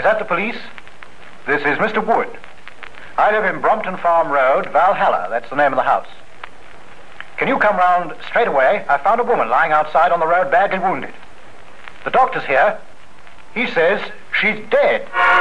Is that the police? This is Mr. Wood. I live in Brompton Farm Road, Valhalla. That's the name of the house. Can you come round straight away? I found a woman lying outside on the road, badly wounded. The doctor's here. He says she's dead.